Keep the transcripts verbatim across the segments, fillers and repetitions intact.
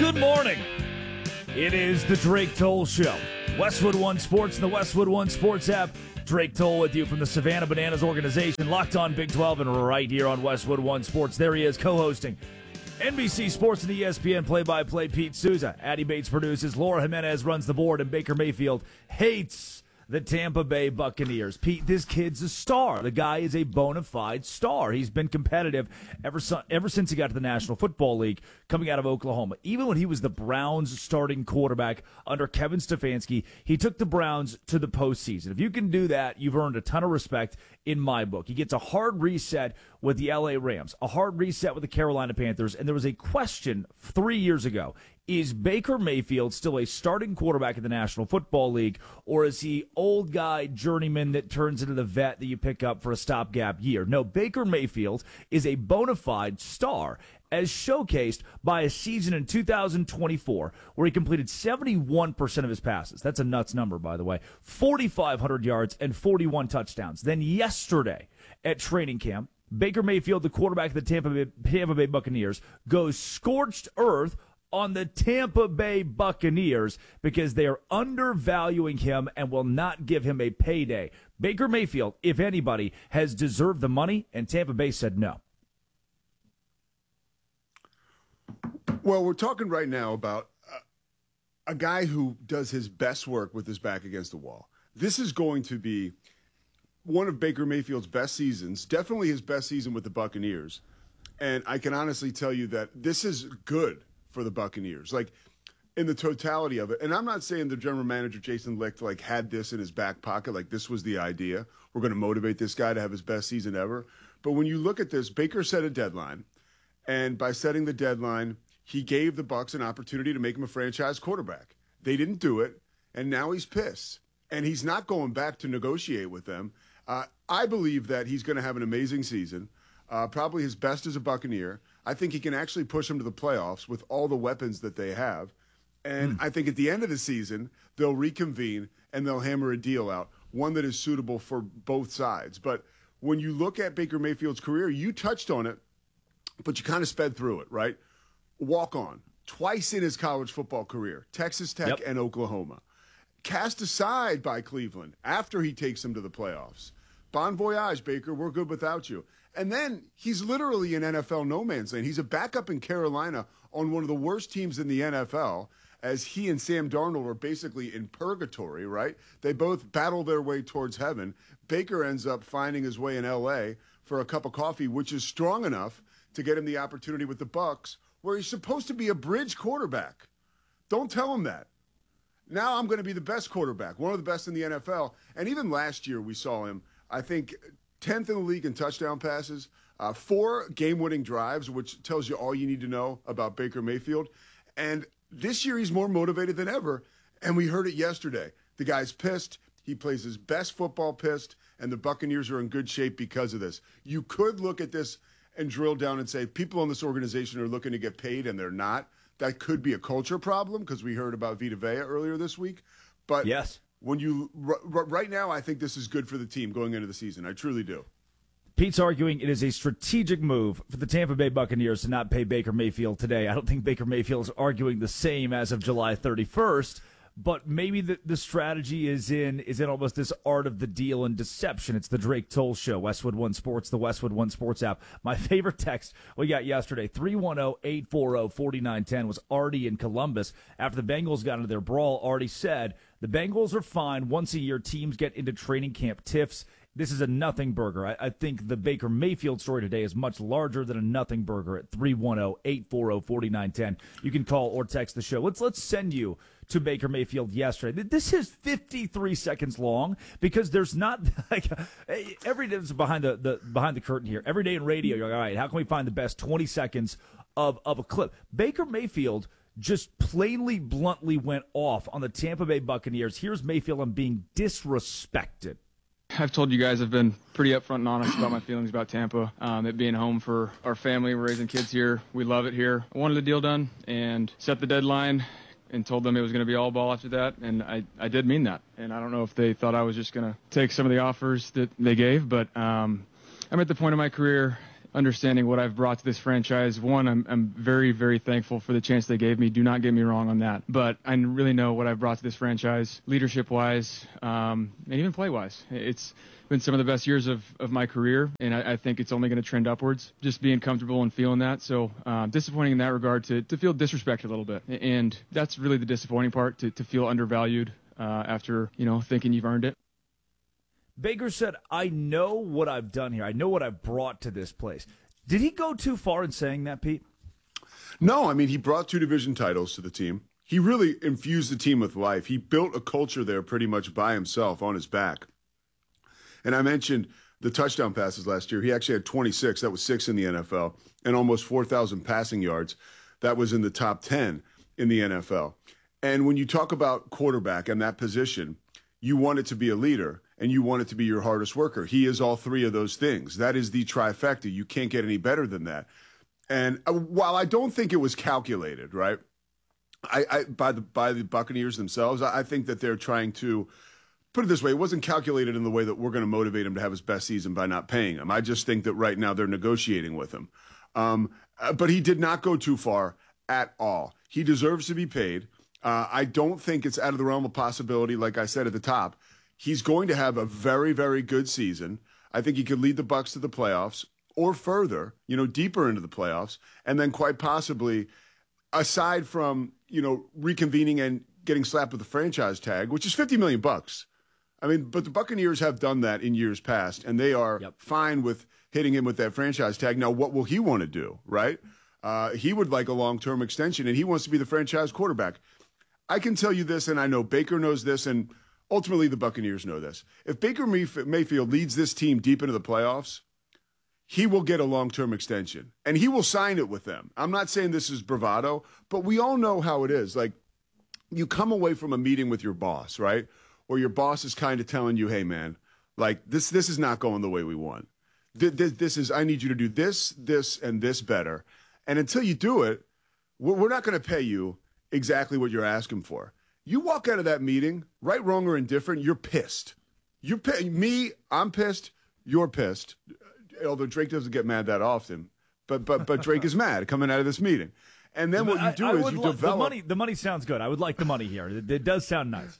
Good morning. It is the Drake Toll Show. Westwood One Sports and the Westwood One Sports app. Drake Toll with you from the Savannah Bananas organization, locked on Big twelve and right here on Westwood One Sports. There he is, co-hosting N B C Sports and E S P N play-by-play Pete Souza. Addie Bates produces, Laura Jimenez runs the board, and Baker Mayfield hates the Tampa Bay Buccaneers. Pete, this kid's a star. The guy is a bona fide star. He's been competitive ever, so, ever since he got to the National Football League coming out of Oklahoma. Even when he was the Browns starting quarterback under Kevin Stefanski, he took the Browns to the postseason. If you can do that, you've earned a ton of respect in my book. He gets a hard reset with the L A Rams, a hard reset with the Carolina Panthers, and there was a question three years ago. Is Baker Mayfield still a starting quarterback in the National Football League, or is he old guy journeyman that turns into the vet that you pick up for a stopgap year? No, Baker Mayfield is a bona fide star, as showcased by a season in two thousand twenty-four where he completed seventy-one percent of his passes. That's a nuts number, by the way. forty-five hundred yards and forty-one touchdowns. Then yesterday at training camp, Baker Mayfield, the quarterback of the Tampa Bay, Tampa Bay Buccaneers, goes scorched earth on the Tampa Bay Buccaneers because they are undervaluing him and will not give him a payday. Baker Mayfield, if anybody, has deserved the money, and Tampa Bay said no. Well, we're talking right now about a, a guy who does his best work with his back against the wall. This is going to be one of Baker Mayfield's best seasons, definitely his best season with the Buccaneers. And I can honestly tell you that this is good for the Buccaneers, like in the totality of it. And I'm not saying the general manager, Jason Licht, like had this in his back pocket, like this was the idea. We're going to motivate this guy to have his best season ever. But when you look at this, Baker set a deadline. And by setting the deadline, he gave the Bucs an opportunity to make him a franchise quarterback. They didn't do it. And now he's pissed. And he's not going back to negotiate with them. Uh, I believe that he's going to have an amazing season, uh, probably his best as a Buccaneer. I think he can actually push them to the playoffs with all the weapons that they have. And mm. I think at the end of the season, they'll reconvene and they'll hammer a deal out, one that is suitable for both sides. But when you look at Baker Mayfield's career, you touched on it, but you kind of sped through it, right? Walk on. Twice in his college football career, Texas Tech yep. and Oklahoma. Cast aside by Cleveland after he takes them to the playoffs. Bon voyage, Baker. We're good without you. And then he's literally in N F L no man's land. He's a backup in Carolina on one of the worst teams in the N F L, as he and Sam Darnold are basically in purgatory, right? They both battle their way towards heaven. Baker ends up finding his way in L A for a cup of coffee, which is strong enough to get him the opportunity with the Bucs, where he's supposed to be a bridge quarterback. Don't tell him that. Now I'm going to be the best quarterback, one of the best in the N F L. And even last year we saw him, I think, tenth in the league in touchdown passes, uh, four game-winning drives, which tells you all you need to know about Baker Mayfield. And this year he's more motivated than ever, and we heard it yesterday. The guy's pissed. He plays his best football pissed, and the Buccaneers are in good shape because of this. You could look at this and drill down and say people in this organization are looking to get paid, and they're not. That could be a culture problem because we heard about Vita Vea earlier this week. But yes. When you r- r- right now, I think this is good for the team going into the season. I truly do. Pete's arguing it is a strategic move for the Tampa Bay Buccaneers to not pay Baker Mayfield today. I don't think Baker Mayfield is arguing the same as of July thirty-first, but maybe the, the strategy is in is in almost this art of the deal and deception. It's the Drake Toll Show, Westwood One Sports, the Westwood One Sports app. My favorite text we got yesterday, three one zero, eight four zero, four nine one zero, was Artie in Columbus. After the Bengals got into their brawl, Artie said, the Bengals are fine. Once a year, teams get into training camp tiffs. This is a nothing burger. I, I think the Baker Mayfield story today is much larger than a nothing burger at three one zero, eight four zero, four nine one zero. You can call or text the show. Let's let's send you to Baker Mayfield yesterday. This is fifty-three seconds long because there's not like every day is behind the, the behind the curtain here. Every day in radio, you're like, all right, how can we find the best twenty seconds of, of a clip? Baker Mayfield just plainly, bluntly went off on the Tampa Bay Buccaneers. Here's Mayfield on being disrespected. I've told you guys I've been pretty upfront and honest about my feelings about Tampa. Um, it being home for our family, we're raising kids here. We love it here. I wanted the deal done and set the deadline and told them it was going to be all ball after that, and I, I did mean that. And I don't know if they thought I was just going to take some of the offers that they gave, but um, I'm at the point in my career understanding what I've brought to this franchise. One, I'm, I'm very, very thankful for the chance they gave me. Do not get me wrong on that. But I really know what I've brought to this franchise, leadership-wise, um, and even play-wise. It's been some of the best years of, of my career, and I, I think it's only going to trend upwards, just being comfortable and feeling that. So uh, disappointing in that regard to, to feel disrespected a little bit. And that's really the disappointing part, to, to feel undervalued uh, after, you know, thinking you've earned it. Baker said, I know what I've done here. I know what I've brought to this place. Did he go too far in saying that, Pete? No, I mean, he brought two division titles to the team. He really infused the team with life. He built a culture there pretty much by himself on his back. And I mentioned the touchdown passes last year. He actually had twenty-six. That was six in the N F L. And almost four thousand passing yards. That was in the top ten in the N F L. And when you talk about quarterback and that position, you want it to be a leader and you want it to be your hardest worker. He is all three of those things. That is the trifecta. You can't get any better than that. And while I don't think it was calculated, right, I, I by the by the Buccaneers themselves, I, I think that they're trying to put it this way. It wasn't calculated in the way that we're going to motivate him to have his best season by not paying him. I just think that right now they're negotiating with him. Um, but he did not go too far at all. He deserves to be paid. Uh, I don't think it's out of the realm of possibility, like I said at the top. He's going to have a very, very good season. I think he could lead the Bucs to the playoffs or further, you know, deeper into the playoffs. And then quite possibly, aside from, you know, reconvening and getting slapped with a franchise tag, which is fifty million bucks. I mean, but the Buccaneers have done that in years past, and they are yep. fine with hitting him with that franchise tag. Now, what will he want to do, right? Uh, he would like a long-term extension, and he wants to be the franchise quarterback. I can tell you this, and I know Baker knows this, and ultimately the Buccaneers know this. If Baker Mayfield leads this team deep into the playoffs, he will get a long-term extension, and he will sign it with them. I'm not saying this is bravado, but we all know how it is. Like, you come away from a meeting with your boss, right? Or your boss is kind of telling you, hey, man, like, this this is not going the way we want. This, this, this is, I need you to do this, this, and this better. And until you do it, we're, we're not going to pay you exactly what you're asking for. You walk out of that meeting, right, wrong, or indifferent, you're pissed. You're pi- Me, I'm pissed. You're pissed. Although Drake doesn't get mad that often. But but but Drake is mad coming out of this meeting. And then what you do I, I is you li- develop. The money, the money sounds good. I would like the money here. It, it does sound nice.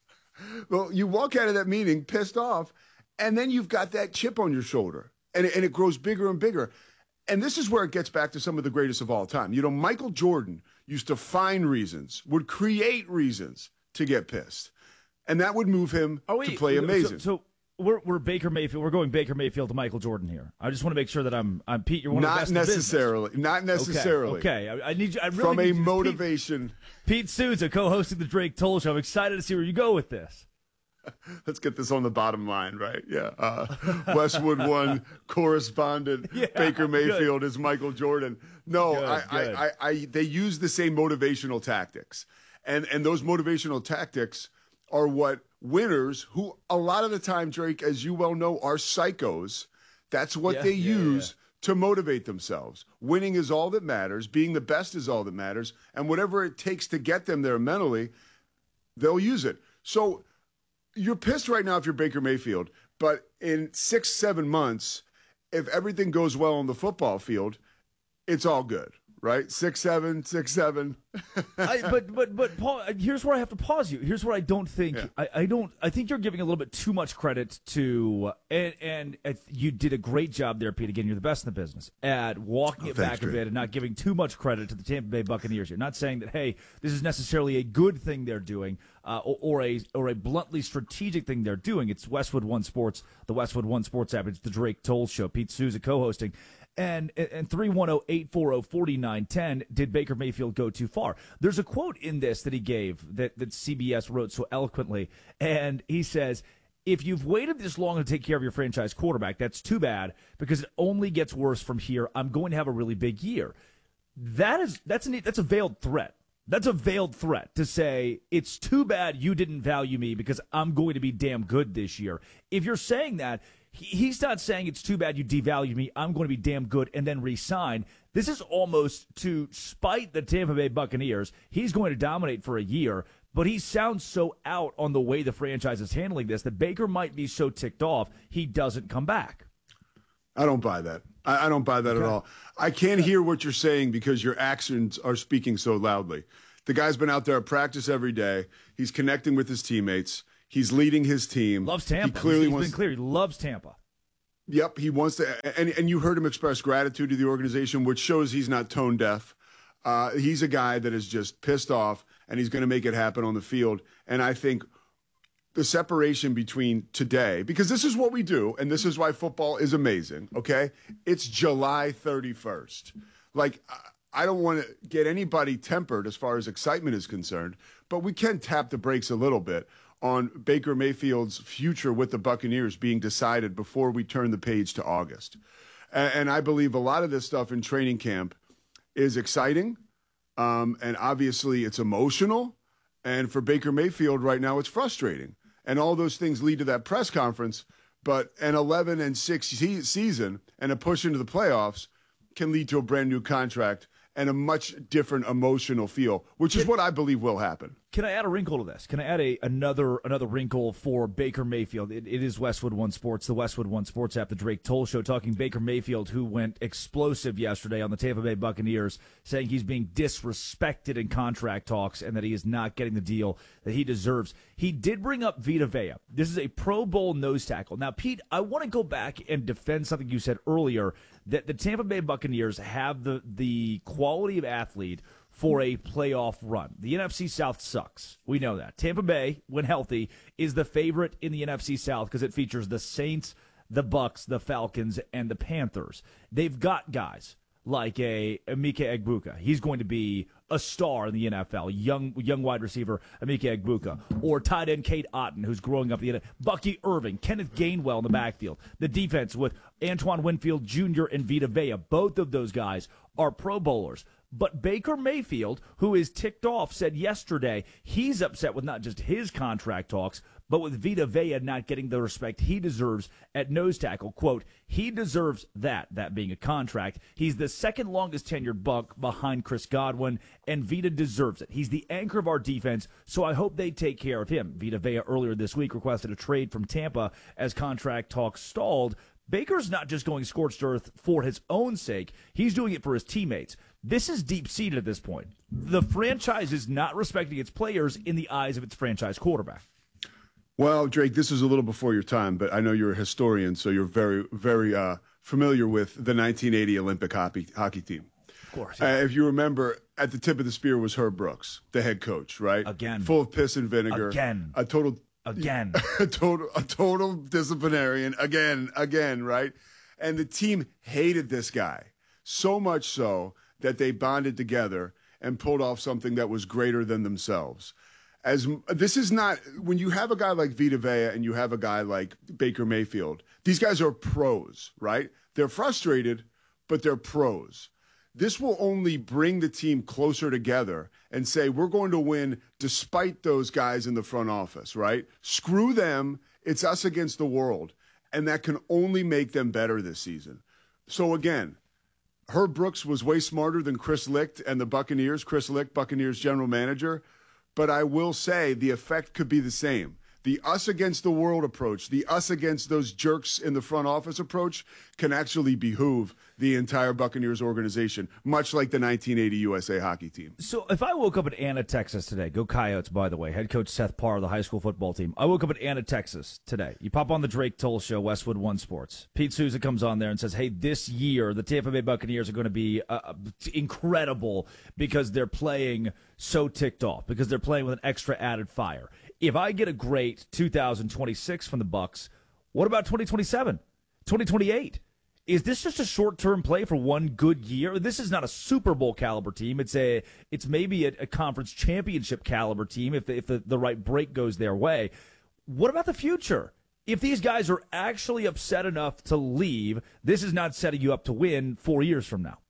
Well, you walk out of that meeting pissed off, and then you've got that chip on your shoulder, and it, and it grows bigger and bigger. And this is where it gets back to some of the greatest of all time. You know, Michael Jordan used to find reasons, would create reasons to get pissed, and that would move him oh, wait, to play amazing. So, so we're we're Baker Mayfield. We're going Baker Mayfield to Michael Jordan here. I just want to make sure that I'm I'm Pete. You're one not of the best necessarily, in not necessarily. Okay, okay. I, I need you. I really from need a you, motivation. Pete, Pete Souza, co-hosting the Drake Toll Show. I'm excited to see where you go with this. Let's get this on the bottom line, right? Yeah. Uh, Westwood One correspondent yeah, Baker Mayfield good. is Michael Jordan. No, good, I, good. I, I, I, they use the same motivational tactics, and and those motivational tactics are what winners, who a lot of the time, Drake, as you well know, are psychos. That's what yeah, they yeah, use yeah. to motivate themselves. Winning is all that matters. Being the best is all that matters, and whatever it takes to get them there mentally, they'll use it. So. You're pissed right now if you're Baker Mayfield, but in six, seven months, if everything goes well on the football field, it's all good, right? Six, seven, six, seven. I, but but but Paul, here's where I have to pause you. Here's where I don't think yeah. I, I don't I think you're giving a little bit too much credit to and and you did a great job there, Pete. Again, you're the best in the business at walking oh, it thanks, back a bit and not giving too much credit to the Tampa Bay Buccaneers. You're not saying that hey, this is necessarily a good thing they're doing. Uh, or, or a or a bluntly strategic thing they're doing. It's Westwood One Sports, the Westwood One Sports app. It's the Drake Toll Show. Pete Souza co-hosting. And and three one zero, eight four zero, four nine one zero, did Baker Mayfield go too far? There's a quote in this that he gave that, that C B S wrote so eloquently. And he says, if you've waited this long to take care of your franchise quarterback, that's too bad because it only gets worse from here. I'm going to have a really big year. That is that's a, that's a veiled threat. That's a veiled threat to say, it's too bad you didn't value me because I'm going to be damn good this year. If you're saying that, he's not saying it's too bad you devalued me, I'm going to be damn good, and then re-sign. This is almost to spite the Tampa Bay Buccaneers. He's going to dominate for a year, but he sounds so out on the way the franchise is handling this that Baker might be so ticked off he doesn't come back. I don't buy that. I, I don't buy that okay. at all. I can't hear what you're saying because your actions are speaking so loudly. The guy's been out there at practice every day. He's connecting with his teammates. He's leading his team. Loves Tampa. He clearly he's, he's wants, been clear. He loves Tampa. Yep, he wants to. And, and you heard him express gratitude to the organization, which shows he's not tone deaf. Uh, he's a guy that is just pissed off, and he's going to make it happen on the field. And I think the separation between today, because this is what we do, and this is why football is amazing, okay? It's July thirty-first. Like, I don't want to get anybody tempered as far as excitement is concerned, but we can tap the brakes a little bit on Baker Mayfield's future with the Buccaneers being decided before we turn the page to August. And, and I believe a lot of this stuff in training camp is exciting, um, and obviously it's emotional. And for Baker Mayfield right now, it's frustrating. And all those things lead to that press conference. But an eleven and six se- season and a push into the playoffs can lead to a brand new contract and a much different emotional feel, which is what I believe will happen. Can I add a wrinkle to this? Can I add a another another wrinkle for Baker Mayfield? It, it is Westwood One Sports, the Westwood One Sports app, the Drake Toll Show, talking Baker Mayfield, who went explosive yesterday on the Tampa Bay Buccaneers, saying he's being disrespected in contract talks and that he is not getting the deal that he deserves. He did bring up Vita Vea. This is a Pro Bowl nose tackle. Now, Pete, I want to go back and defend something you said earlier, that the Tampa Bay Buccaneers have the the quality of athlete for a playoff run. The N F C South sucks. We know that. Tampa Bay, when healthy, is the favorite in the N F C South because it features the Saints, the Bucks, the Falcons, and the Panthers. They've got guys like a Emeka Egbuka. He's going to be a star in the N F L. Young young wide receiver Emeka Egbuka. Or tight end Kate Otten, who's growing up in the N F L. Bucky Irving, Kenneth Gainwell in the backfield. The defense with Antoine Winfield Junior and Vita Vea. Both of those guys are Pro Bowlers. But Baker Mayfield, who is ticked off, said yesterday he's upset with not just his contract talks, but with Vita Vea not getting the respect he deserves at nose tackle. Quote, he deserves that, that being a contract. He's the second longest tenured Buck behind Chris Godwin, and Vita deserves it. He's the anchor of our defense, so I hope they take care of him. Vita Vea earlier this week requested a trade from Tampa as contract talks stalled. Baker's not just going scorched earth for his own sake. He's doing it for his teammates. This is deep-seated at this point. The franchise is not respecting its players in the eyes of its franchise quarterback. Well, Drake, this is a little before your time, but I know you're a historian, so you're very, very uh, familiar with the nineteen eighty Olympic hockey, hockey team. Of course. Yeah. Uh, if you remember, at the tip of the spear was Herb Brooks, the head coach, right? Again. Full of piss and vinegar. Again. A total... Again. a total a total disciplinarian. Again, again, right? And the team hated this guy. So much so that they bonded together and pulled off something that was greater than themselves. As this is not, when you have a guy like Vita Vea and you have a guy like Baker Mayfield, these guys are pros, right? They're frustrated, but they're pros. This will only bring the team closer together and say, we're going to win despite those guys in the front office, right? Screw them. It's us against the world. And that can only make them better this season. So again, Herb Brooks was way smarter than Chris Licht and the Buccaneers, Chris Licht, Buccaneers general manager. But I will say the effect could be the same. The us against the world approach, the us against those jerks in the front office approach can actually behoove the entire Buccaneers organization, much like the nineteen eighty U S A hockey team. So if I woke up in Anna, Texas today, go Coyotes, by the way, head coach Seth Parr of the high school football team. I woke up in Anna, Texas today. You pop on the Drake Toll Show, Westwood One Sports. Pete Souza comes on there and says, hey, this year the Tampa Bay Buccaneers are going to be uh, incredible because they're playing so ticked off, because they're playing with an extra added fire. If I get a great two thousand twenty-six from the Bucs, what about twenty twenty-seven, twenty twenty-eight? Is this just a short-term play for one good year? This is not a Super Bowl caliber team. It's a, it's maybe a, a conference championship caliber team if the, if the, the right break goes their way. What about the future? If these guys are actually upset enough to leave, this is not setting you up to win four years from now.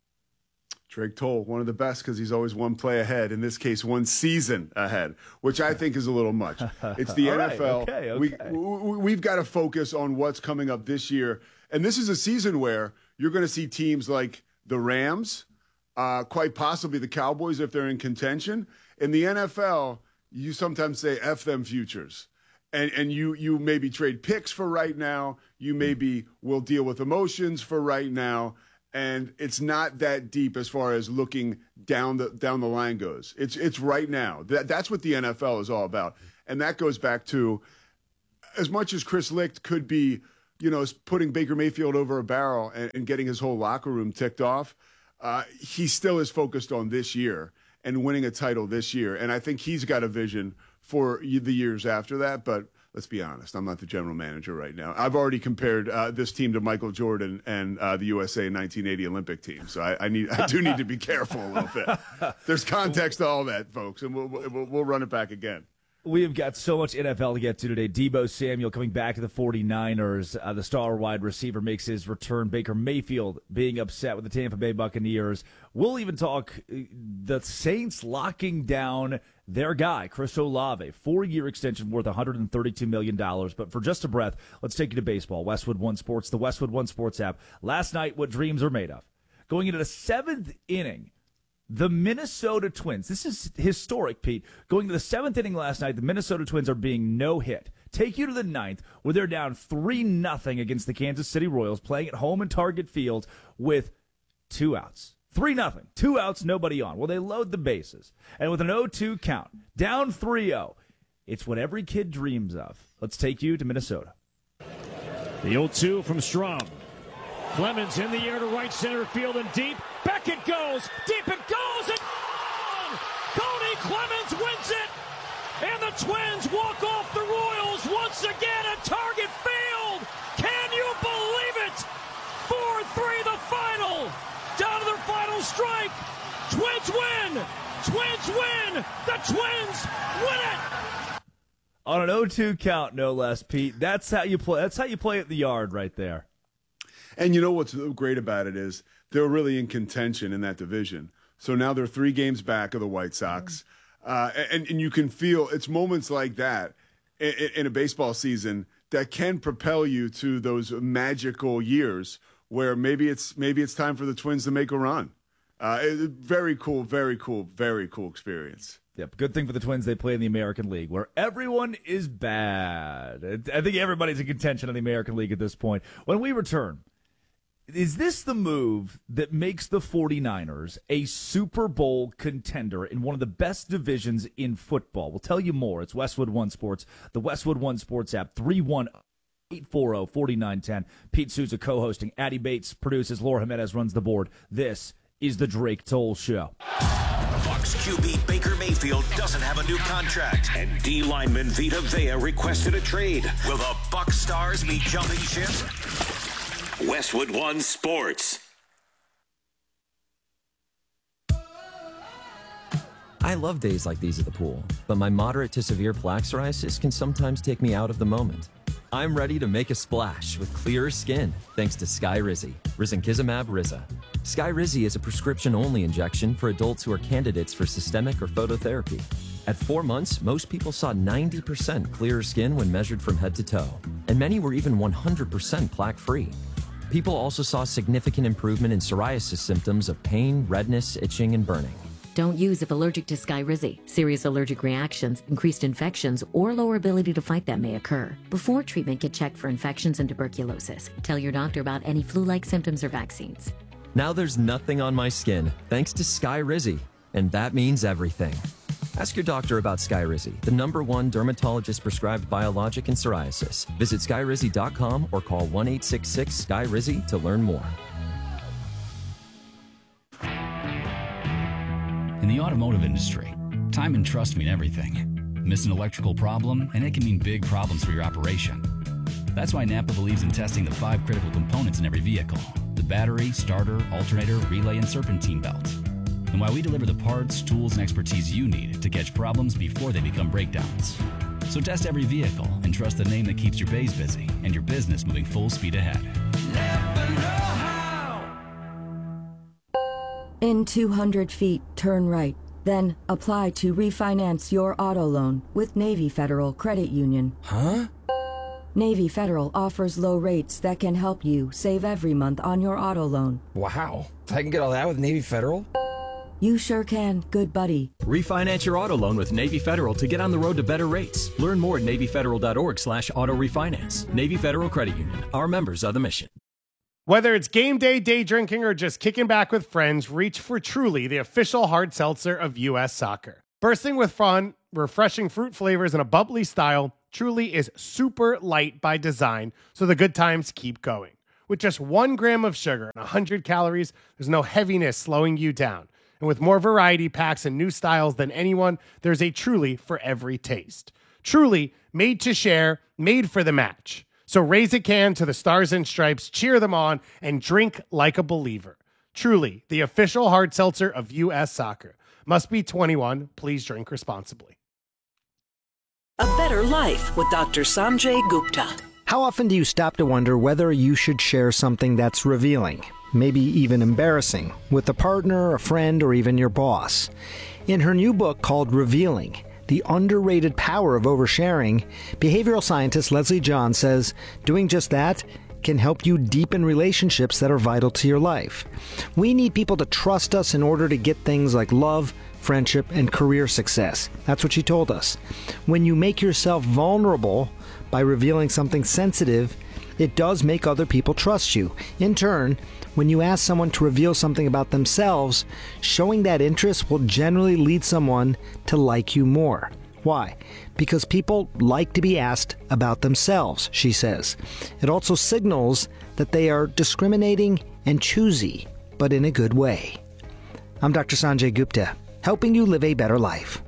Drake Toll, one of the best because he's always one play ahead. In this case, one season ahead, which I think is a little much. It's the N F L. Right, okay, okay. We, we, we've got to focus on what's coming up this year. And this is a season where you're going to see teams like the Rams, uh, quite possibly the Cowboys if they're in contention. In the N F L, you sometimes say F them futures. And and you you maybe trade picks for right now. You maybe will deal with emotions for right now. And it's not that deep as far as looking down the down the line goes. It's it's right now. That that's what the N F L is all about. And that goes back to, as much as Chris Licht could be, you know, putting Baker Mayfield over a barrel and, and getting his whole locker room ticked off, uh, he still is focused on this year and winning a title this year. And I think he's got a vision for the years after that. But let's be honest, I'm not the general manager right now. I've already compared uh, this team to Michael Jordan and uh, the U S A nineteen eighty Olympic team. So I, I need, I do need to be careful a little bit. There's context to all that, folks, and we'll, we'll, we'll run it back again. We have got so much N F L to get to today. Deebo Samuel coming back to the 49ers. Uh, the star wide receiver makes his return. Baker Mayfield being upset with the Tampa Bay Buccaneers. We'll even talk uh, the Saints locking down their guy, Chris Olave. Four-year extension worth one hundred thirty-two million dollars. But for just a breath, let's take you to baseball. Westwood One Sports, the Westwood One Sports app. Last night, what dreams are made of. Going into the seventh inning, the Minnesota Twins, this is historic, Pete. Going to the seventh inning last night, the Minnesota Twins are being no-hit. Take you to the ninth, where they're down three nothing against the Kansas City Royals, playing at home in Target Field with two outs. three nothing. Two outs, nobody on. Well, they load the bases. And with an oh two count, down three oh, it's what every kid dreams of. Let's take you to Minnesota. The oh two from Strom. Clemens in the air to right center field and deep. Back it goes. Deep it goes. And gone! Cody Clemens wins it. And the Twins walk off the Royals once again at Target Field. Can you believe it? four three the final. Down to their final strike. Twins win. Twins win. The Twins win it. On an oh two count, no less, Pete. That's how you play. That's how you play at the yard right there. And you know what's great about it is they're really in contention in that division. So now they're three games back of the White Sox. Uh, and, and you can feel it's moments like that in, in a baseball season that can propel you to those magical years where maybe it's maybe it's time for the Twins to make a run. Uh, it, very cool, very cool, very cool experience. Yep, good thing for the Twins they play in the American League, where everyone is bad. I think everybody's in contention in the American League at this point. When we return, is this the move that makes the 49ers a Super Bowl contender in one of the best divisions in football? We'll tell you more. It's Westwood One Sports, the Westwood One Sports app, three one zero, eight four zero, four nine one zero. Pete Souza co-hosting. Addie Bates produces. Laura Jimenez runs the board. This is the Drake Toll Show. Bucs Q B Baker Mayfield doesn't have a new contract, and D lineman Vita Vea requested a trade. Will the Bucs stars be jumping ship? Westwood One Sports. I love days like these at the pool, but my moderate to severe plaque psoriasis can sometimes take me out of the moment. I'm ready to make a splash with clearer skin thanks to Skyrizi, Risankizumab Riza. Skyrizi is a prescription-only injection for adults who are candidates for systemic or phototherapy. At four months, most people saw ninety percent clearer skin when measured from head to toe, and many were even one hundred percent plaque-free. People also saw significant improvement in psoriasis symptoms of pain, redness, itching, and burning. Don't use if allergic to Skyrizi. Serious allergic reactions, increased infections, or lower ability to fight them may occur. Before treatment, get checked for infections and tuberculosis. Tell your doctor about any flu-like symptoms or vaccines. Now there's nothing on my skin thanks to Skyrizi, and that means everything. Ask your doctor about Skyrizi, the number one dermatologist-prescribed biologic in psoriasis. Visit skyrizi dot com or call one eight six six Skyrizi to learn more. In the automotive industry, time and trust mean everything. Miss an electrical problem, and it can mean big problems for your operation. That's why Napa believes in testing the five critical components in every vehicle: the battery, starter, alternator, relay, and serpentine belt. And why we deliver the parts, tools, and expertise you need to catch problems before they become breakdowns. So test every vehicle and trust the name that keeps your bays busy and your business moving full speed ahead. Napa know-how. In two hundred feet, turn right. Then apply to refinance your auto loan with Navy Federal Credit Union. Huh? Navy Federal offers low rates that can help you save every month on your auto loan. Wow. I can get all that with Navy Federal? You sure can, good buddy. Refinance your auto loan with Navy Federal to get on the road to better rates. Learn more at NavyFederal.org slash auto refinance. Navy Federal Credit Union. Our members are the mission. Whether it's game day, day drinking, or just kicking back with friends, reach for Truly, the official hard seltzer of U S Soccer. Bursting with fun, refreshing fruit flavors, and a bubbly style, Truly is super light by design, so the good times keep going. With just one gram of sugar and one hundred calories, there's no heaviness slowing you down. And with more variety packs and new styles than anyone, there's a Truly for every taste. Truly, made to share, made for the match. So raise a can to the Stars and Stripes, cheer them on, and drink like a believer. Truly, the official hard seltzer of U S Soccer. Must be twenty-one. Please drink responsibly. A better life with Doctor Sanjay Gupta. How often do you stop to wonder whether you should share something that's revealing, maybe even embarrassing, with a partner, a friend, or even your boss? In her new book called Revealing, The Underrated Power of Oversharing, behavioral scientist Leslie John says doing just that can help you deepen relationships that are vital to your life. We need people to trust us in order to get things like love, friendship, and career success. That's what she told us. When you make yourself vulnerable by revealing something sensitive, it does make other people trust you. In turn, when you ask someone to reveal something about themselves, showing that interest will generally lead someone to like you more. Why? Because people like to be asked about themselves, she says. It also signals that they are discriminating and choosy, but in a good way. I'm Doctor Sanjay Gupta, helping you live a better life.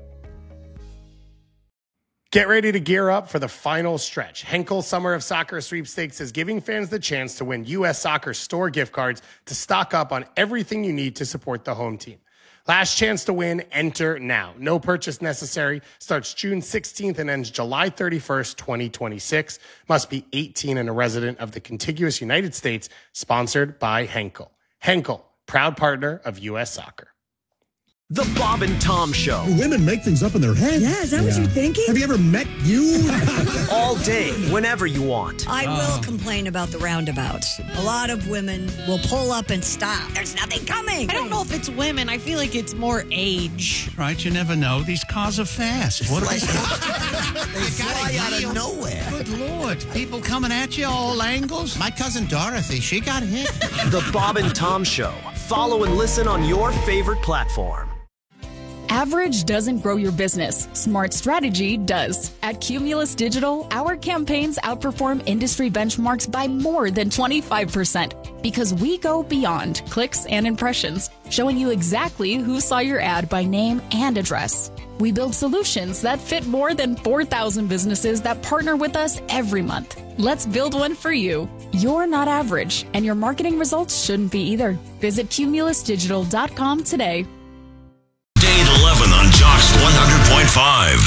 Get ready to gear up for the final stretch. Henkel Summer of Soccer Sweepstakes is giving fans the chance to win U S Soccer store gift cards to stock up on everything you need to support the home team. Last chance to win, enter now. No purchase necessary. Starts June sixteenth and ends July thirty-first, twenty twenty-six. Must be eighteen and a resident of the contiguous United States. Sponsored by Henkel. Henkel, proud partner of U S Soccer. The Bob and Tom Show. Women make things up in their head. Yeah, is that yeah. what you're thinking? Have you ever met you? All day, whenever you want. I oh. will complain about the roundabouts. A lot of women will pull up and stop. There's nothing coming. I don't know if it's women. I feel like it's more age. Right, you never know. These cars are fast. What like, they fly out of nowhere. Good Lord. People coming at you all angles. My cousin Dorothy, she got hit. The Bob and Tom Show. Follow and listen on your favorite platform. Average doesn't grow your business. Smart strategy does. At Cumulus Digital, our campaigns outperform industry benchmarks by more than twenty-five percent because we go beyond clicks and impressions, showing you exactly who saw your ad by name and address. We build solutions that fit more than four thousand businesses that partner with us every month. Let's build one for you. You're not average, and your marketing results shouldn't be either. Visit cumulus digital dot com today. Day eleven on Jocks one hundred point five.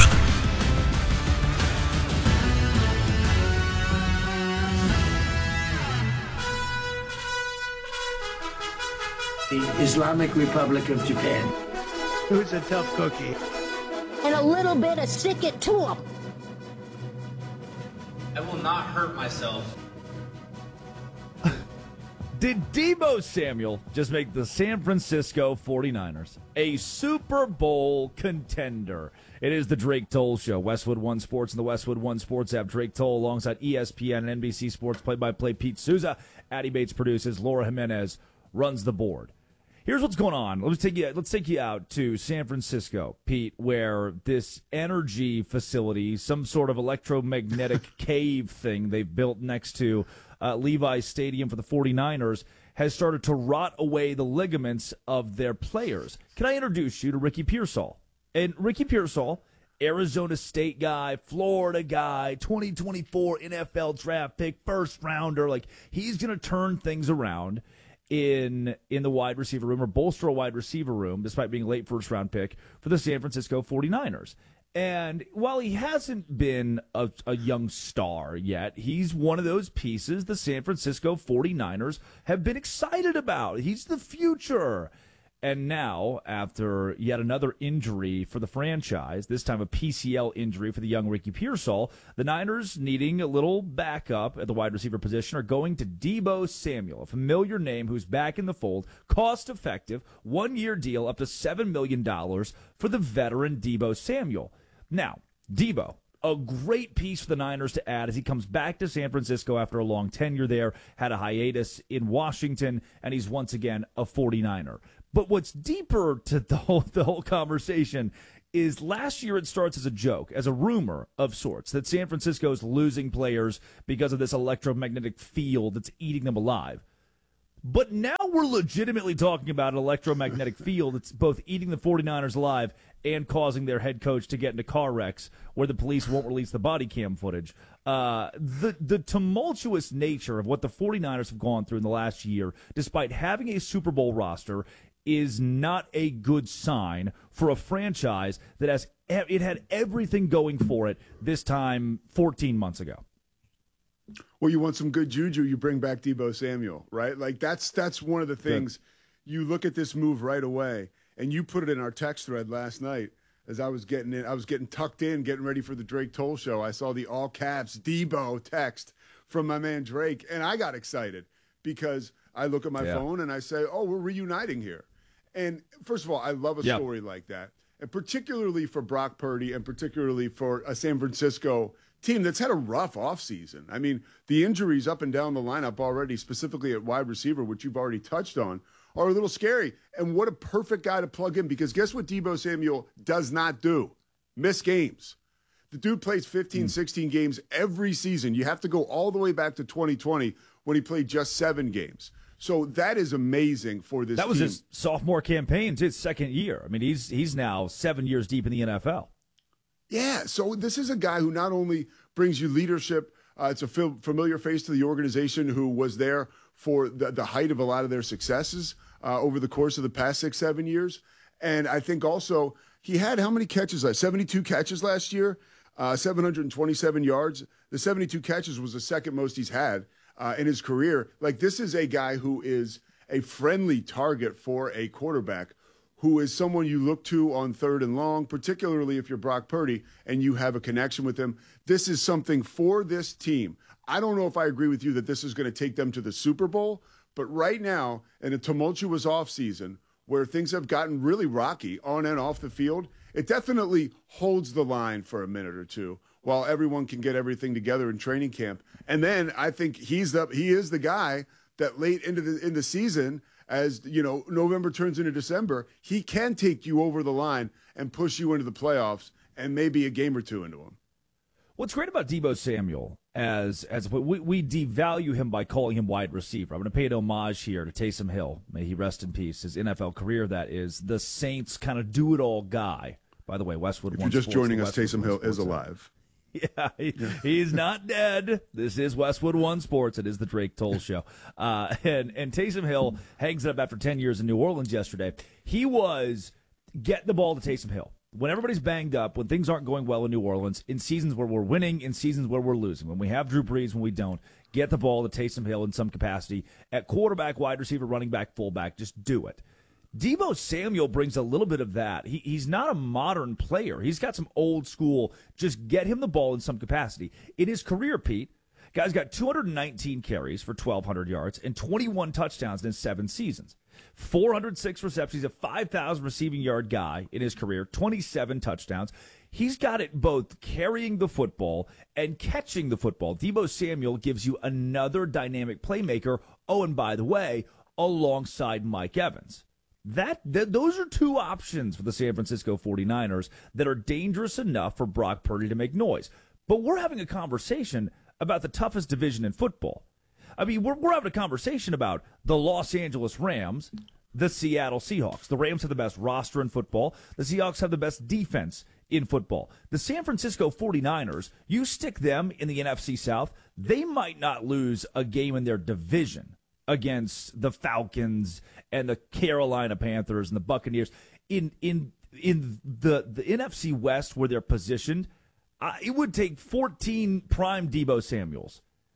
The Islamic Republic of Japan. Who's a tough cookie? And a little bit of stick it to him. I will not hurt myself. Did Deebo Samuel just make the San Francisco forty-niners a Super Bowl contender? It is the Drake Toll Show. Westwood One Sports and the Westwood One Sports app. Drake Toll alongside E S P N and N B C Sports play-by-play Pete Souza. Addie Bates produces. Laura Jimenez runs the board. Here's what's going on. Let's take you. Let's take you out to San Francisco, Pete, where this energy facility, some sort of electromagnetic cave thing they've built next to uh, Levi's Stadium for the forty-niners, has started to rot away the ligaments of their players. Can I introduce you to Ricky Pearsall? And Ricky Pearsall, Arizona State guy, Florida guy, twenty twenty-four N F L draft pick, first rounder. Like, he's going to turn things around in in the wide receiver room, or bolster a wide receiver room, despite being a late first-round pick for the San Francisco forty-niners. And while he hasn't been a, a young star yet, he's one of those pieces the San Francisco forty-niners have been excited about. He's the future. And now, after yet another injury for the franchise, this time a P C L injury for the young Ricky Pearsall, the Niners, needing a little backup at the wide receiver position, are going to Deebo Samuel, a familiar name who's back in the fold, cost-effective, one-year deal up to seven million dollars for the veteran Deebo Samuel. Now, Deebo, a great piece for the Niners to add as he comes back to San Francisco after a long tenure there, had a hiatus in Washington, and he's once again a forty-niner. But what's deeper to the whole, the whole conversation is last year it starts as a joke, as a rumor of sorts, that San Francisco's losing players because of this electromagnetic field that's eating them alive. But now we're legitimately talking about an electromagnetic field that's both eating the forty-niners alive and causing their head coach to get into car wrecks where the police won't release the body cam footage. Uh, the, the tumultuous nature of what the forty-niners have gone through in the last year, despite having a Super Bowl roster, is not a good sign for a franchise that has it had everything going for it this time fourteen months ago. Well, you want some good juju, you bring back Deebo Samuel, right? Like that's that's one of the things. Good. You look at this move right away, and you put it in our text thread last night as I was getting in. I was getting tucked in, getting ready for the Drake Toll show. I saw the all caps Deebo text from my man Drake, and I got excited because I look at my yeah. phone and I say, "Oh, we're reuniting here." And first of all, I love a yep. story like that, and particularly for Brock Purdy and particularly for a San Francisco team that's had a rough offseason. I mean, the injuries up and down the lineup already, specifically at wide receiver, which you've already touched on, are a little scary. And what a perfect guy to plug in, because guess what Deebo Samuel does not do? Miss games. The dude plays fifteen, mm. sixteen games every season. You have to go all the way back to twenty twenty when he played just seven games. So that is amazing for this team. That was his sophomore campaign, his second year. I mean, he's he's now seven years deep in the N F L. Yeah, so this is a guy who not only brings you leadership, uh, it's a familiar face to the organization who was there for the, the height of a lot of their successes uh, over the course of the past six, seven years. And I think also he had how many catches? Last? seventy-two catches last year, uh, seven hundred twenty-seven yards. The seventy-two catches was the second most he's had uh, in his career. Like, this is a guy who is a friendly target for a quarterback, who is someone you look to on third and long, particularly if you're Brock Purdy and you have a connection with him. This is something for this team. I don't know if I agree with you that this is going to take them to the Super Bowl, but right now, in a tumultuous offseason where things have gotten really rocky on and off the field, it definitely holds the line for a minute or two while everyone can get everything together in training camp. And then I think he's the he is the guy that late into the in the season, as you know, November turns into December, he can take you over the line and push you into the playoffs and maybe a game or two into them. What's great about Deebo Samuel, as as we, we devalue him by calling him wide receiver. I'm going to pay an homage here to Taysom Hill. May he rest in peace. His N F L career, that is, the Saints kind of do-it-all guy. By the way, Westwood One Sports. If you're just Sports, joining us, Westwood Taysom Hill is alive. Yeah, he, he's not dead. This is Westwood One Sports. It is the Drake Toll Show. Uh, and, and Taysom Hill hangs it up after ten years in New Orleans yesterday. He was getting the ball to Taysom Hill. When everybody's banged up, when things aren't going well in New Orleans, in seasons where we're winning, in seasons where we're losing, when we have Drew Brees, when we don't, get the ball to Taysom Hill in some capacity. At quarterback, wide receiver, running back, fullback, just do it. Deebo Samuel brings a little bit of that. He, he's not a modern player. He's got some old school, just get him the ball in some capacity. In his career, Pete, guy's got two hundred nineteen carries for twelve hundred yards and twenty-one touchdowns in seven seasons. four hundred six receptions. He's a five thousand receiving yard guy in his career, twenty-seven touchdowns. He's got it both carrying the football and catching the football. Deebo Samuel gives you another dynamic playmaker. Oh, and by the way, alongside Mike Evans. That, that those are two options for the San Francisco forty-niners that are dangerous enough for Brock Purdy to make noise. But we're having a conversation about the toughest division in football. I mean, we're, we're having a conversation about the Los Angeles Rams, the Seattle Seahawks. The Rams have the best roster in football. The Seahawks have the best defense in football. The San Francisco forty-niners, you stick them in the N F C South, they might not lose a game in their division against the Falcons and the Carolina Panthers and the Buccaneers. In in in the, the N F C West where they're positioned, uh, it would take fourteen prime Deebo Samuels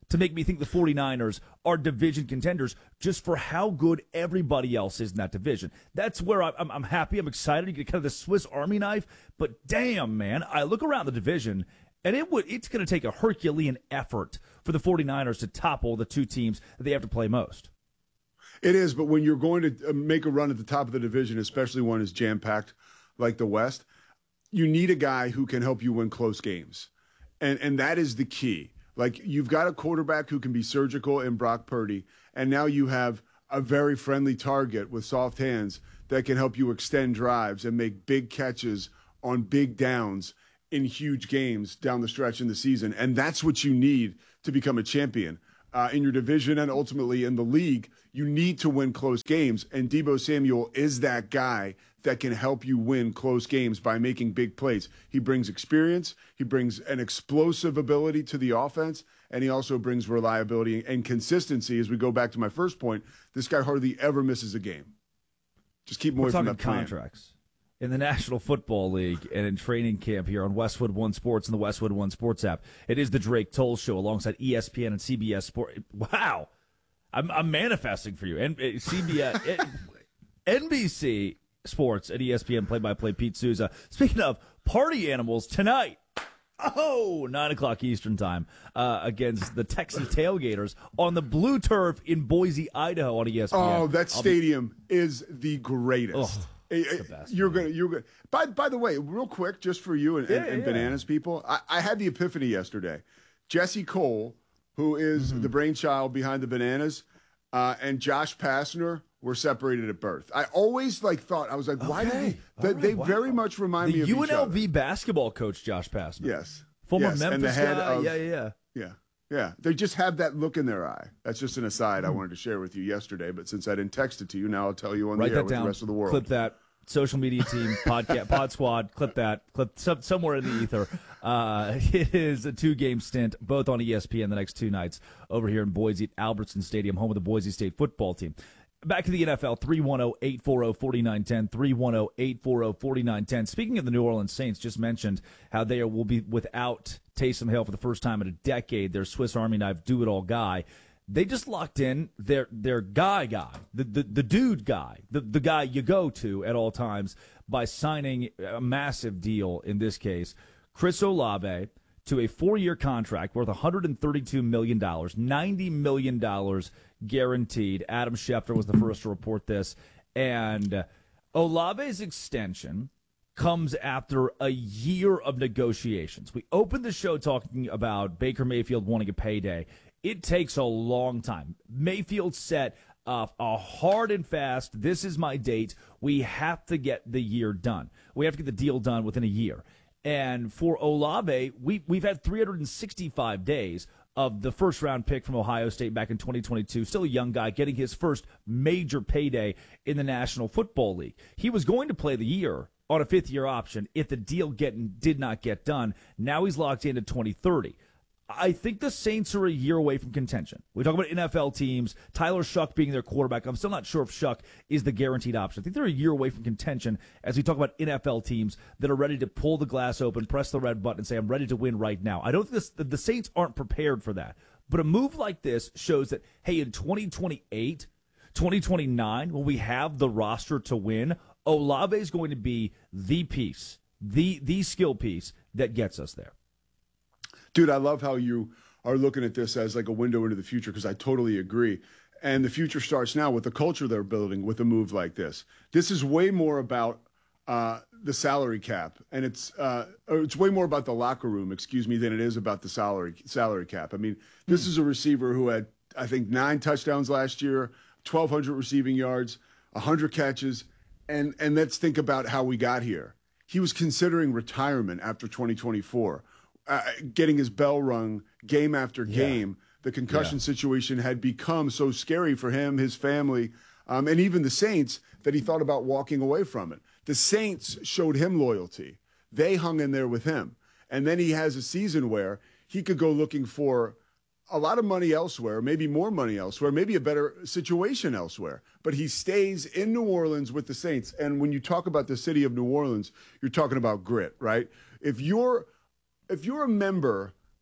to make me think the 49ers are division contenders just for how good everybody else is in that division. That's where I'm, I'm happy. I'm excited. You get kind of the Swiss Army knife. But damn, man, I look around the division, and it would it's going to take a Herculean effort for the 49ers to topple the two teams that they have to play most. It is, but when you're going to make a run at the top of the division, especially one as jam-packed like the West, you need a guy who can help you win close games. And and that is the key. Like, you've got a quarterback who can be surgical in Brock Purdy, and now you have a very friendly target with soft hands that can help you extend drives and make big catches on big downs in huge games down the stretch in the season. And that's what you need to become a champion uh, in your division and ultimately in the league. You need to win close games, and Deebo Samuel is that guy that can help you win close games by making big plays. He brings experience, he brings an explosive ability to the offense, and he also brings reliability and consistency. As we go back to my first point, this guy hardly ever misses a game. Just keep him away We're from talking that plan. contracts. In the National Football League and in training camp here on Westwood One Sports and the Westwood One Sports app, it is the Drake Toll Show alongside E S P N and C B S Sport. Wow. I'm, I'm manifesting for you. N- C B S, N B C Sports and E S P N play-by-play Pete Souza. Speaking of party animals, tonight, oh, nine o'clock Eastern time, uh, against the Texas Tailgaters on the blue turf in Boise, Idaho on E S P N. Oh, that stadium be- is the greatest. Oh, it's the best. You're gonna, you're gonna. By by the way, real quick, just for you and, yeah, and, and yeah. Bananas people, I, I had the epiphany yesterday. Jesse Cole, who is mm-hmm. the brainchild behind the Bananas, uh, and Josh Pastner were separated at birth. I always like thought I was like, why Okay. did they? They, right, they wow. very much remind the me of U N L V each other. basketball coach Josh Pastner. Yes, former yes. Memphis and the head guy. of, yeah, yeah, yeah. yeah. Yeah, they just have that look in their eye. That's just an aside Hmm. I wanted to share with you yesterday, but since I didn't text it to you, now I'll tell you on Write the air that with down. the rest of the world. Clip that. Social media team, podcast, Pod Squad, clip that. Clip some, somewhere in the ether. Uh, it is a two-game stint, both on E S P N the next two nights over here in Boise at Albertson Stadium, home of the Boise State football team. Back to the N F L, three one zero, eight four zero, four nine one zero, three one zero, eight four zero, four nine one zero. Speaking of the New Orleans Saints, just mentioned how they will be without Taysom Hill for the first time in a decade, their Swiss Army knife do-it-all guy. They just locked in their their guy guy, the, the, the dude guy, the, the guy you go to at all times by signing a massive deal, in this case, Chris Olave, to a four-year contract worth one hundred thirty-two million dollars, ninety million dollars guaranteed. Adam Schefter was the first to report this. And uh, Olave's extension comes after a year of negotiations. We opened the show talking about Baker Mayfield wanting a payday. It takes a long time. Mayfield set uh, a hard and fast, this is my date. We have to get the year done. We have to get the deal done within a year. And for Olave, we, we've had three hundred sixty-five days of the first-round pick from Ohio State back in twenty twenty-two, still a young guy, getting his first major payday in the National Football League. He was going to play the year on a fifth-year option if the deal get, did not get done. Now he's locked into twenty thirty. I think the Saints are a year away from contention. We talk about N F L teams, Tyler Shuck being their quarterback. I'm still not sure if Shuck is the guaranteed option. I think they're a year away from contention as we talk about N F L teams that are ready to pull the glass open, press the red button, and say, I'm ready to win right now. I don't think this, the Saints aren't prepared for that. But a move like this shows that, hey, in twenty twenty-eight, twenty twenty-nine, when we have the roster to win, Olave is going to be the piece, the the skill piece that gets us there. Dude, I love how you are looking at this as like a window into the future, because I totally agree. And the future starts now with the culture they're building with a move like this. This is way more about uh, the salary cap, and it's uh, or it's way more about the locker room, excuse me, than it is about the salary salary cap. I mean, this mm. is a receiver who had, I think, nine touchdowns last year, twelve hundred receiving yards, one hundred catches, and and let's think about how we got here. He was considering retirement after twenty twenty-four. Uh, getting his bell rung game after game. Yeah. The concussion yeah. situation had become so scary for him, his family, um, and even the Saints that he thought about walking away from it. The Saints showed him loyalty. They hung in there with him. And then he has a season where he could go looking for a lot of money elsewhere, maybe more money elsewhere, maybe a better situation elsewhere. But he stays in New Orleans with the Saints. And when you talk about the city of New Orleans, you're talking about grit, right? If you're If you're a member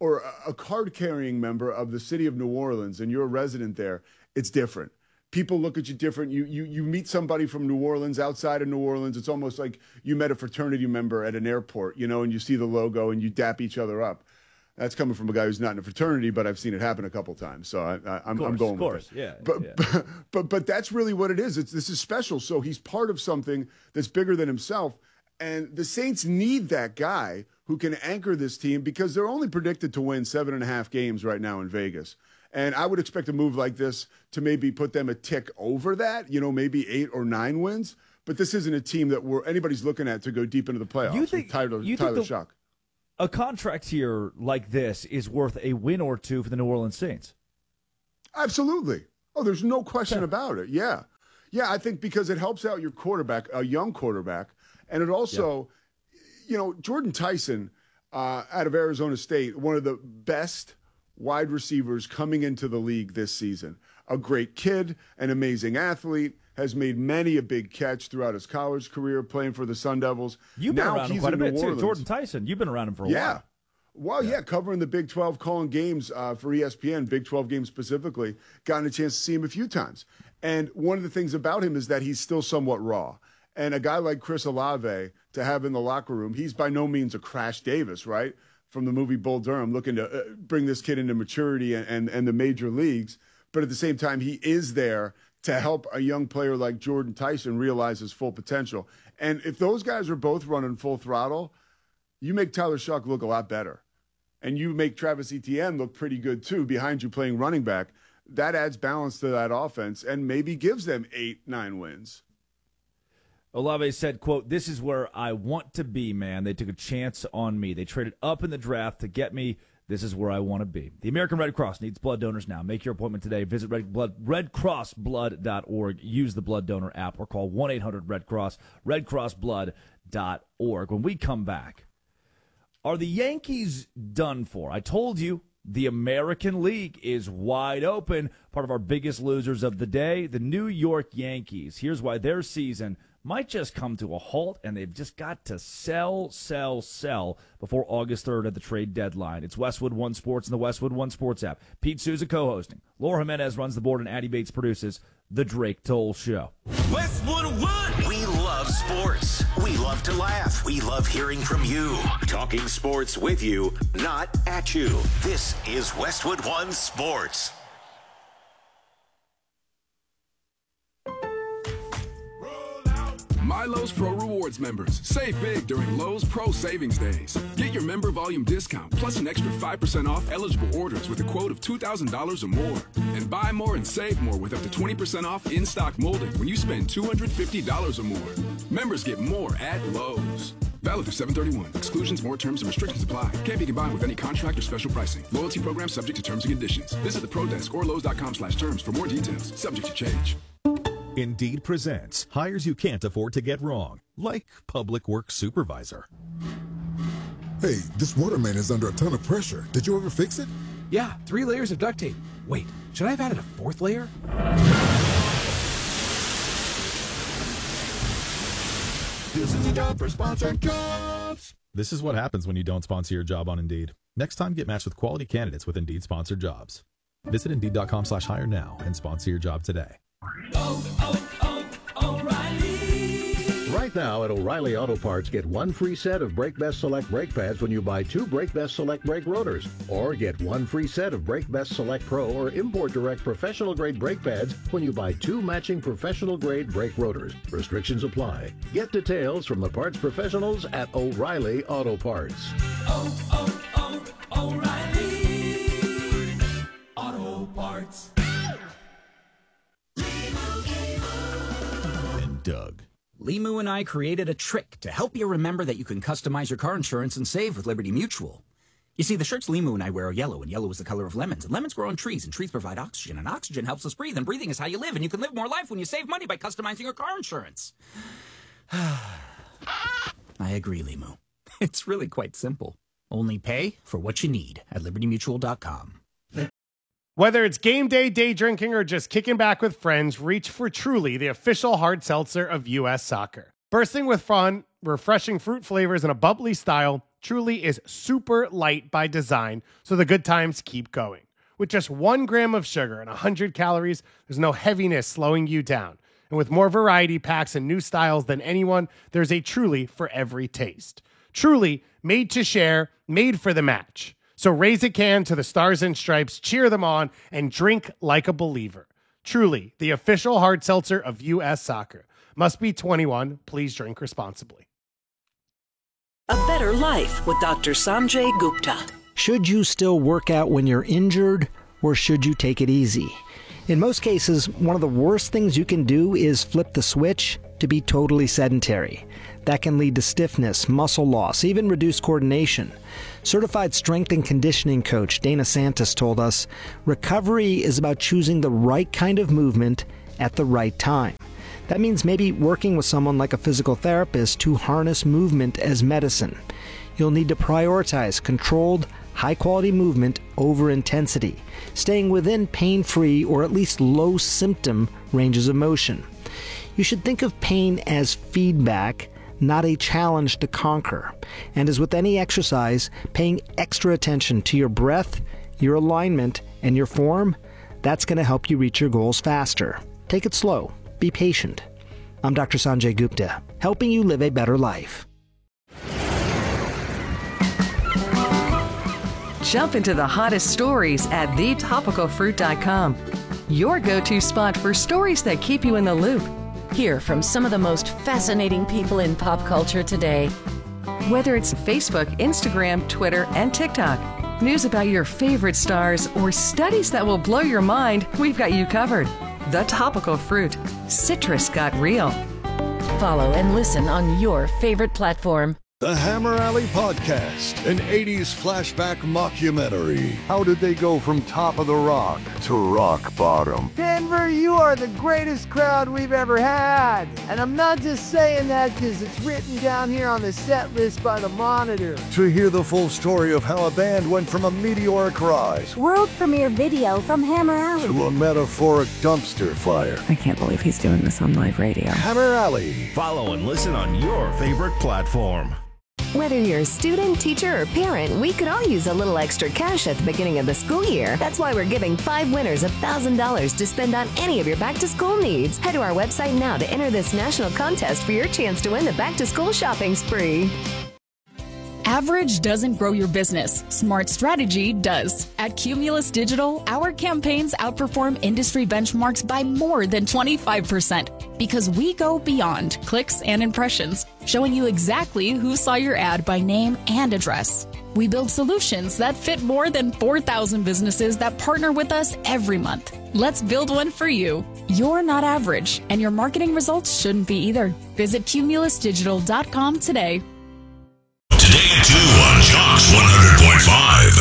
or a, a card-carrying member of the city of New Orleans and you're a resident there, it's different. People look at you different. You, you, you meet somebody from New Orleans, outside of New Orleans. It's almost like you met a fraternity member at an airport, you know, and you see the logo and you dap each other up. That's coming from a guy who's not in a fraternity, but I've seen it happen a couple times. So I, I, I'm, course, I'm going of course, with it. yeah. But, yeah. but but but that's really what it is. It's this is special. So he's part of something that's bigger than himself, and the Saints need that guy who can anchor this team because they're only predicted to win seven and a half games right now in Vegas. And I would expect a move like this to maybe put them a tick over that. You know, maybe eight or nine wins. But this isn't a team that we're anybody's looking at to go deep into the playoffs. You think with Tyler you Tyler think the, Shough. A contract here like this is worth a win or two for the New Orleans Saints? Absolutely. Oh, there's no question yeah. about it. Yeah. Yeah, I think because it helps out your quarterback, a young quarterback, and it also, yeah. you know, Jordan Tyson uh, out of Arizona State, one of the best wide receivers coming into the league this season. A great kid, an amazing athlete, has made many a big catch throughout his college career playing for the Sun Devils. You've been now around him he's quite a in bit, New too. Orleans. Jordan Tyson, you've been around him for a yeah. while. Well, yeah. yeah, covering the Big twelve, calling games uh, for E S P N, Big twelve games specifically, gotten a chance to see him a few times. And one of the things about him is that he's still somewhat raw. And a guy like Chris Olave to have in the locker room, he's by no means a Crash Davis, right? From the movie Bull Durham, looking to uh, bring this kid into maturity and, and, and the major leagues. But at the same time, he is there to help a young player like Jordan Tyson realize his full potential. And if those guys are both running full throttle, you make Tyler Shough look a lot better. And you make Travis Etienne look pretty good, too, behind you playing running back. That adds balance to that offense and maybe gives them eight, nine wins. Olave said, quote, "This is where I want to be, man. They took a chance on me. They traded up in the draft to get me. This is where I want to be." The American Red Cross needs blood donors now. Make your appointment today. Visit red, blood, red cross blood dot org. Use the blood donor app or call one eight hundred red cross, red cross blood dot org. When we come back, are the Yankees done for? I told you the American League is wide open. Part of our biggest losers of the day, the New York Yankees. Here's why their season might just come to a halt, and they've just got to sell, sell, sell before August third at the trade deadline. It's Westwood One Sports and the Westwood One Sports app. Pete Souza co-hosting. Laura Jimenez runs the board, and Addie Bates produces The Drake Toll Show. Westwood One! We love sports. We love to laugh. We love hearing from you. Talking sports with you, not at you. This is Westwood One Sports. My Lowe's Pro Rewards members, save big during Lowe's Pro Savings Days. Get your member volume discount plus an extra five percent off eligible orders with a quote of two thousand dollars or more. And buy more and save more with up to twenty percent off in-stock molding when you spend two hundred fifty dollars or more. Members get more at Lowe's. Valid through seven thirty-one. Exclusions, more terms, and restrictions apply. Can't be combined with any contract or special pricing. Loyalty program subject to terms and conditions. Visit the Pro Desk or Lowe's dot com slash terms for more details. Subject to change. Indeed presents hires you can't afford to get wrong, like public works supervisor. Hey, this water main is under a ton of pressure. Did you ever fix it? Yeah, three layers of duct tape. Wait, should I have added a fourth layer? This is a job for sponsored jobs. This is what happens when you don't sponsor your job on Indeed. Next time, get matched with quality candidates with Indeed sponsored jobs. Visit Indeed dot com slash hire now and sponsor your job today. Oh, oh, oh, O'Reilly. Right now at O'Reilly Auto Parts, get one free set of Brake Best Select brake pads when you buy two Brake Best Select brake rotors. Or get one free set of Brake Best Select Pro or Import Direct professional grade brake pads when you buy two matching professional grade brake rotors. Restrictions apply. Get details from the parts professionals at O'Reilly Auto Parts. Oh, oh, oh, O'Reilly Auto Parts. Doug. Limu and I created a trick to help you remember that you can customize your car insurance and save with Liberty Mutual. You see, the shirts Limu and I wear are yellow, and yellow is the color of lemons, and lemons grow on trees, and trees provide oxygen, and oxygen helps us breathe, and breathing is how you live, and you can live more life when you save money by customizing your car insurance. I agree, Limu. It's really quite simple. Only pay for what you need at liberty mutual dot com. Whether it's game day, day drinking, or just kicking back with friends, reach for Truly, the official hard seltzer of U S Soccer. Bursting with fun, refreshing fruit flavors, and a bubbly style, Truly is super light by design, so the good times keep going. With just one gram of sugar and one hundred calories, there's no heaviness slowing you down. And with more variety packs and new styles than anyone, there's a Truly for every taste. Truly, made to share, made for the match. So raise a can to the Stars and Stripes, cheer them on, and drink like a believer. Truly, the official hard seltzer of U S Soccer. Must be twenty-one. Please drink responsibly. A better life with Doctor Sanjay Gupta. Should you still work out when you're injured, or should you take it easy? In most cases, one of the worst things you can do is flip the switch to be totally sedentary. That can lead to stiffness, muscle loss, even reduced coordination. Certified strength and conditioning coach Dana Santos told us, recovery is about choosing the right kind of movement at the right time. That means maybe working with someone like a physical therapist to harness movement as medicine. You'll need to prioritize controlled, high-quality movement over intensity, staying within pain-free or at least low-symptom ranges of motion. You should think of pain as feedback, not a challenge to conquer. And as with any exercise, paying extra attention to your breath, your alignment, and your form, that's going to help you reach your goals faster. Take it slow. Be patient. I'm Doctor Sanjay Gupta, helping you live a better life. Jump into the hottest stories at the topical fruit dot com. Your go-to spot for stories that keep you in the loop. Hear from some of the most fascinating people in pop culture today. Whether it's Facebook, Instagram, Twitter, and TikTok, news about your favorite stars, or studies that will blow your mind, we've got you covered. The Topical Fruit. Citrus got real. Follow and listen on your favorite platform. The Hammer Alley Podcast, an eighties flashback mockumentary. How did they go from top of the rock to rock bottom? Denver, you are the greatest crowd we've ever had. And I'm not just saying that because it's written down here on the set list by the Monitor. To hear the full story of how a band went from a meteoric rise, world premiere video from Hammer Alley, to a metaphoric dumpster fire. I can't believe he's doing this on live radio. Hammer Alley. Follow and listen on your favorite platform. Whether you're a student, teacher, or parent, we could all use a little extra cash at the beginning of the school year. That's why we're giving five winners one thousand dollars to spend on any of your back-to-school needs. Head to our website now to enter this national contest for your chance to win the back-to-school shopping spree. Average doesn't grow your business. Smart strategy does. At Cumulus Digital, our campaigns outperform industry benchmarks by more than twenty-five percent because we go beyond clicks and impressions, showing you exactly who saw your ad by name and address. We build solutions that fit more than four thousand businesses that partner with us every month. Let's build one for you. You're not average, and your marketing results shouldn't be either. Visit cumulus digital dot com today. Today at two on Jocks one hundred point five.